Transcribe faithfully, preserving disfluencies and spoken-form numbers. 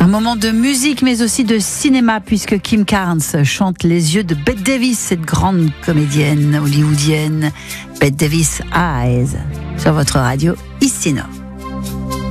Un moment de musique mais aussi de cinéma puisque Kim Carnes chante Les yeux de Bette Davis, cette grande comédienne hollywoodienne. Bette Davis Eyes sur votre radio Ici Nord.